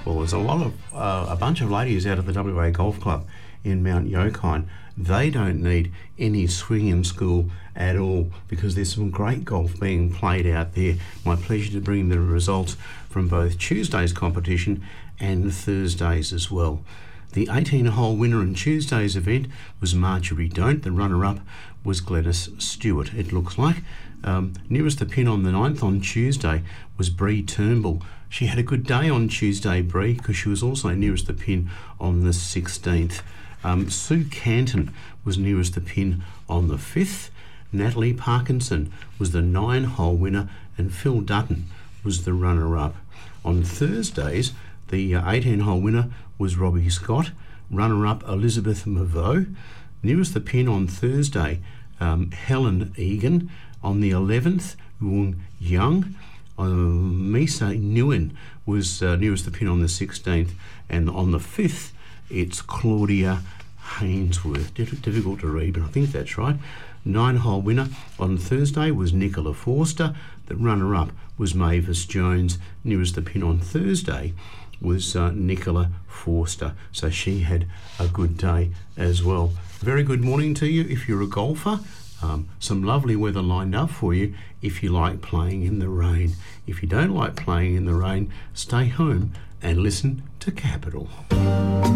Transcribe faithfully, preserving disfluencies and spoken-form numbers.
Well, there's a lot of, uh, a bunch of ladies out of the W A Golf Club in Mount Yokine. They don't need any swinging school at all because there's some great golf being played out there. My pleasure to bring the results from both Tuesday's competition and Thursday's as well. The eighteen-hole winner in Tuesday's event was Marjorie Don't. The runner-up was Glenys Stewart, it looks like. Um, nearest the pin on the ninth on Tuesday was Bree Turnbull. She had a good day on Tuesday, Bree, because she was also nearest the pin on the sixteenth. Um, Sue Canton was nearest the pin on the fifth. Natalie Parkinson was the nine-hole winner, and Phil Dutton was the runner-up. On Thursdays, the eighteen-hole winner was Robbie Scott, runner-up Elizabeth Mavo. Nearest the pin on Thursday, um, Helen Egan. On the eleventh, Woong Young. Um, Misa Nguyen was uh, nearest the pin on the sixteenth. And on the fifth, it's Claudia Hainsworth. Diff- difficult to read, but I think that's right. Nine-hole winner on Thursday was Nicola Forster. The runner-up was Mavis Jones. Nearest the pin on Thursday was uh, Nicola Forster. So she had a good day as well. Very good morning to you if you're a golfer. Um, some lovely weather lined up for you if you like playing in the rain. If you don't like playing in the rain, stay home and listen to Capital.